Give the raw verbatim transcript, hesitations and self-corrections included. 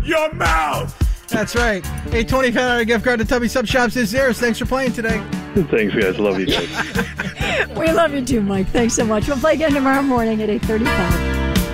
your mouth. That's right. A twenty-five dollars gift card to Tubby Sub Shops is yours. Thanks for playing today. Thanks, guys. Love you guys. We love you too, Mike. Thanks so much. We'll play again tomorrow morning at eight thirty-five.